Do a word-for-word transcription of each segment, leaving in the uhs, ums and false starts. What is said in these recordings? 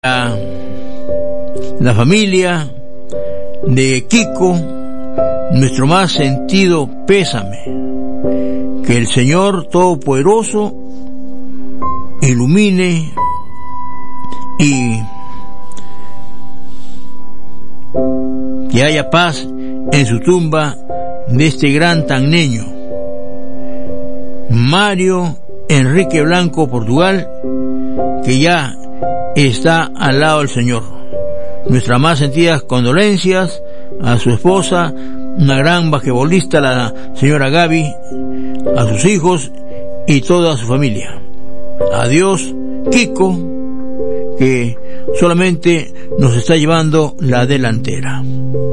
La, la familia de Kiko, nuestro más sentido pésame. Que el Señor Todopoderoso ilumine y que haya paz en su tumba de este gran tagneño, Mario Enrique Blanco, Portugal, que ya está al lado del Señor. Nuestras más sentidas condolencias a su esposa, una gran basquetbolista, la señora Gaby, a sus hijos y toda su familia. Adiós, Kiko, que solamente nos está llevando la delantera.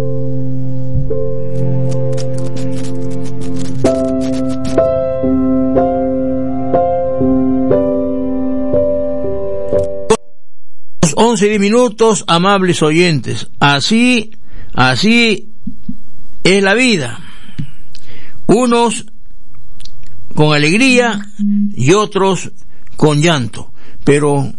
once y diez minutos, amables oyentes. Así, así es la vida. Unos con alegría y otros con llanto. Pero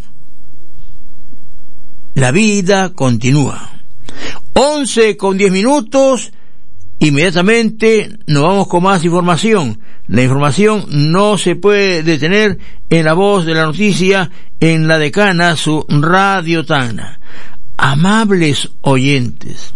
la vida continúa. once con diez minutos, inmediatamente nos vamos con más información. La información no se puede detener en la voz de la noticia, en la decana, su Radio Tacna. Amables oyentes,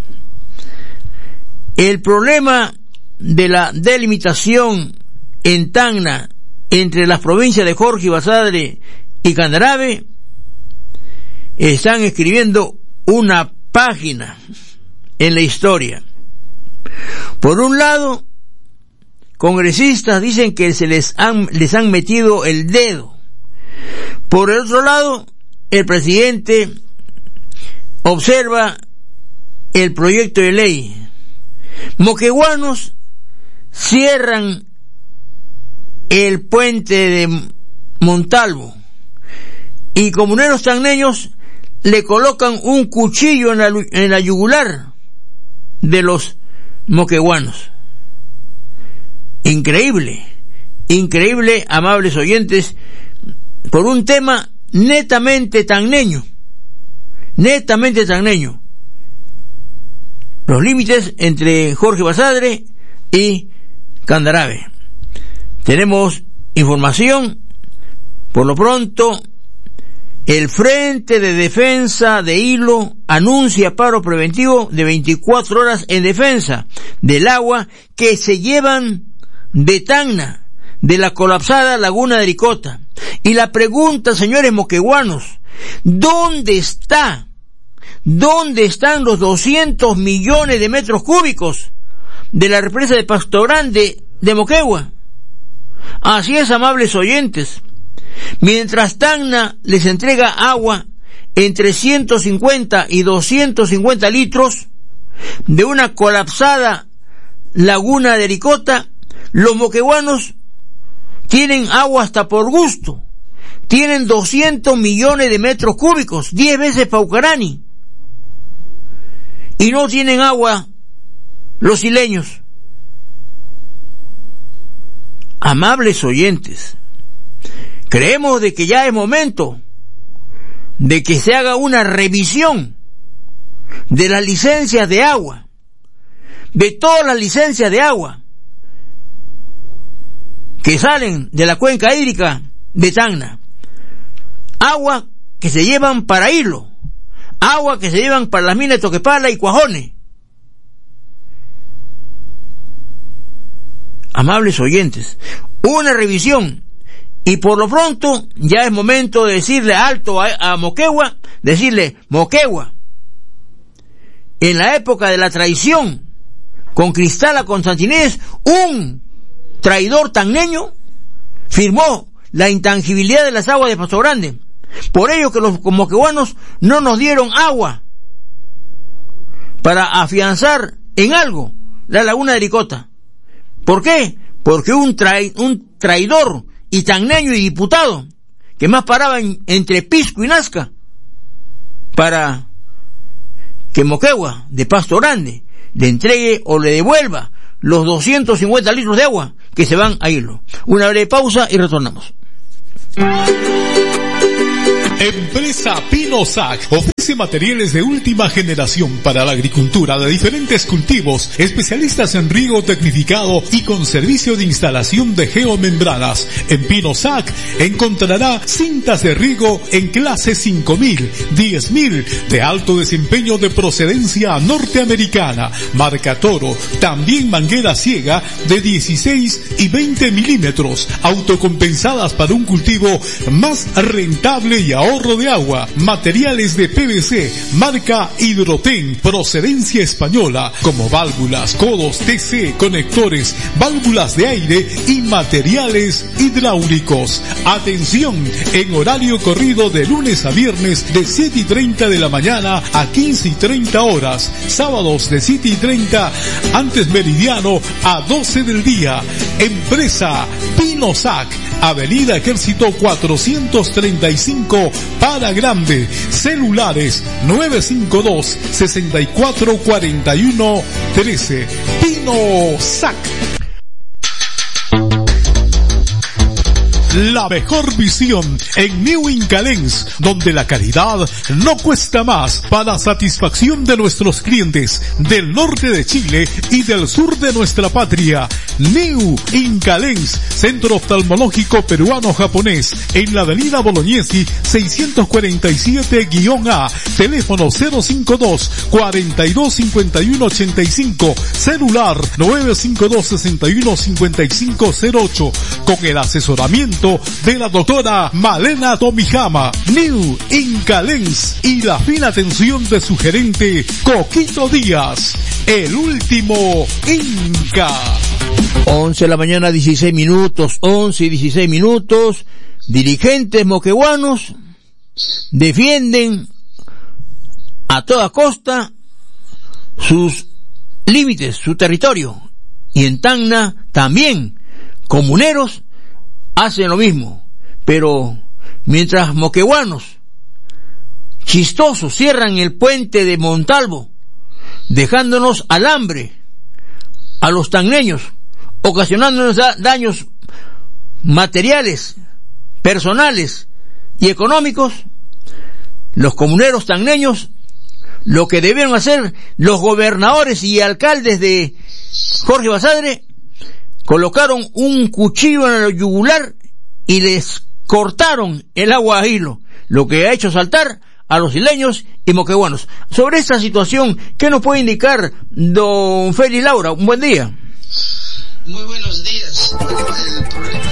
el problema de la delimitación en Tacna entre las provincias de Jorge Basadre y Candarave están escribiendo una página en la historia. Por un lado, congresistas dicen que se les han, les han metido el dedo. Por el otro lado, el presidente observa el proyecto de ley. Moquegüanos cierran el puente de Montalvo y comuneros tacneños le colocan un cuchillo en la, en la yugular de los moquegüanos. Increíble, increíble, amables oyentes, por un tema netamente tacneño, netamente tacneño. Los límites entre Jorge Basadre y Candarave. Tenemos información. Por lo pronto, el Frente de Defensa de Hilo anuncia paro preventivo de veinticuatro horas en defensa del agua que se llevan de Tacna, de la colapsada laguna de Ericota. Y la pregunta, señores moquegüanos, ¿dónde está? ¿Dónde están los doscientos millones de metros cúbicos de la represa de Pasto Grande de Moquegua? Así es, amables oyentes. Mientras Tacna les entrega agua entre ciento cincuenta y doscientos cincuenta litros de una colapsada laguna de Ericota, los moquegüanos tienen agua hasta por gusto. Tienen doscientos millones de metros cúbicos, diez veces Paucarani. Y no tienen agua los isleños. Amables oyentes, creemos de que ya es momento de que se haga una revisión de las licencias de agua, de todas las licencias de agua que salen de la cuenca hídrica de Tacna. Agua que se llevan para Hilo, agua que se llevan para las minas de Toquepala y Cuajones. Amables oyentes, una revisión. Y por lo pronto ya es momento de decirle alto a, a Moquegua, decirle: Moquegua, en la época de la traición con Cristala Constantinés, un traidor tacneño firmó la intangibilidad de las aguas de Pasto Grande. Por ello que los moquegüanos no nos dieron agua para afianzar en algo la laguna de Ericota. ¿Por qué? Porque un, trai, un traidor y tacneño y diputado que más paraba en, entre Pisco y Nazca para que Moquegua de Pasto Grande le entregue o le devuelva los doscientos cincuenta litros de agua que se van a Hilo. Una breve pausa y retornamos. Empresa Pinosac ofrece materiales de última generación para la agricultura de diferentes cultivos, especialistas en riego tecnificado y con servicio de instalación de geomembranas. En Pinosac encontrará cintas de riego en clase cinco mil, diez mil, de alto desempeño de procedencia norteamericana, marca Toro, también manguera ciega de dieciséis y veinte milímetros, autocompensadas para un cultivo más rentable y ahorro de agua, materiales de P V C, marca Hidroten, procedencia española, como válvulas, codos T C, conectores, válvulas de aire y materiales hidráulicos. Atención, en horario corrido de lunes a viernes de siete y treinta de la mañana a quince y treinta horas, sábados de siete y treinta antes meridiano a doce del día. Empresa Pinosac, Avenida Ejército cuatrocientos treinta y cinco, Para Grande. Celulares nueve cinco dos, seis cuatro cuatro uno uno tres. Pinosac. La mejor visión en New Incalens, donde la calidad no cuesta más, para satisfacción de nuestros clientes del norte de Chile y del sur de nuestra patria. New Incalens, Centro Oftalmológico Peruano-Japonés, en la avenida Bolognesi seiscientos cuarenta y siete A, teléfono cero cinco dos, cuarenta y dos cincuenta y uno ochenta y cinco, celular nueve cinco dos, sesenta y uno cincuenta y cinco cero ocho, con el asesoramiento de la doctora Malena Tomijama. New Incalens y la fina atención de su gerente Coquito Díaz, el último Inca. once de la mañana, dieciséis minutos, once y dieciséis minutos. Dirigentes moqueguanos defienden a toda costa sus límites, su territorio. Y en Tacna también, comuneros hacen lo mismo. Pero mientras moqueguanos chistosos cierran el puente de Montalvo, dejándonos al hambre a los tacneños, ocasionándonos da- daños materiales, personales y económicos, los comuneros tacneños, lo que debieron hacer los gobernadores y alcaldes de Jorge Basadre, colocaron un cuchillo en el yugular y les cortaron el agua a hilo, lo que ha hecho saltar a los isleños y moqueguanos. Sobre esta situación, ¿qué nos puede indicar don Félix Laura? Un buen día. Muy buenos días. El problema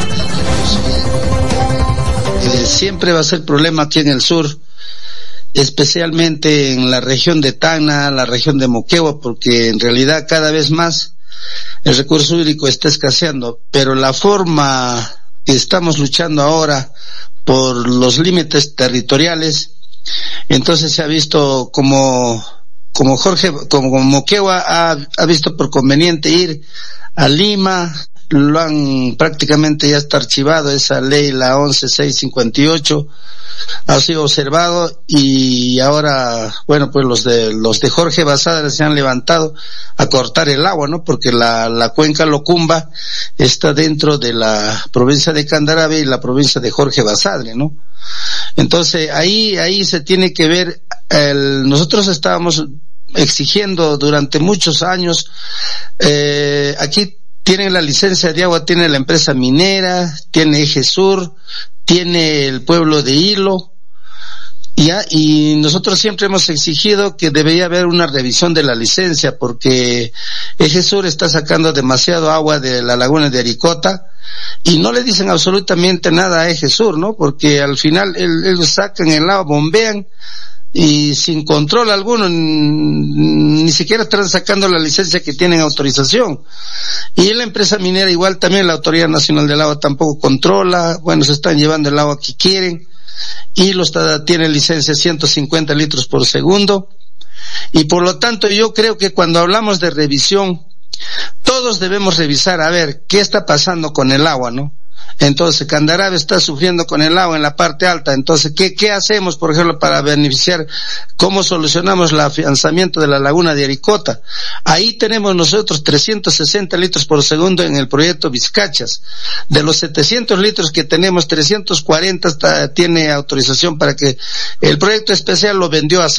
eh, siempre va a ser problema aquí en el sur, especialmente en la región de Tacna, la región de Moquegua, porque en realidad cada vez más el recurso hídrico está escaseando, pero la forma que estamos luchando ahora por los límites territoriales, entonces se ha visto como como Jorge, como, como Moquegua ha, ha visto por conveniente ir a Lima, lo han prácticamente ya está archivado esa ley, la once mil seiscientos cincuenta y ocho, ha sido observado, y ahora, bueno, pues los de los de Jorge Basadre se han levantado a cortar el agua, ¿no? Porque la la cuenca Locumba está dentro de la provincia de Candarave y la provincia de Jorge Basadre, ¿no? Entonces ahí ahí se tiene que ver, el, nosotros estábamos exigiendo durante muchos años, eh, aquí tienen la licencia de agua, tiene la empresa minera, tiene Eje Sur, tiene el pueblo de Hilo, ya, y nosotros siempre hemos exigido que debería haber una revisión de la licencia, porque Eje Sur está sacando demasiado agua de la laguna de Aricota y no le dicen absolutamente nada a Eje Sur, ¿no? Porque al final ellos sacan el agua, bombean, y sin control alguno, ni siquiera están sacando la licencia que tienen autorización. Y la empresa minera igual, también la Autoridad Nacional del Agua tampoco controla, bueno, se están llevando el agua que quieren, y los tiene licencia ciento cincuenta litros por segundo, y por lo tanto yo creo que cuando hablamos de revisión, todos debemos revisar a ver qué está pasando con el agua, ¿no? Entonces, Candarave está sufriendo con el agua en la parte alta. Entonces, ¿qué, qué hacemos, por ejemplo, para beneficiar? ¿Cómo solucionamos el afianzamiento de la laguna de Aricota? Ahí tenemos nosotros trescientos sesenta litros por segundo en el proyecto Vizcachas. De los setecientos litros que tenemos, trescientos cuarenta está, tiene autorización para que el proyecto especial lo vendió a